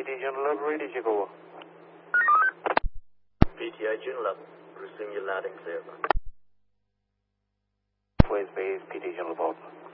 PT Joondalup, ready to go. PTI Joondalup, resume your loud and clear. Where's base, PT Joondalup out.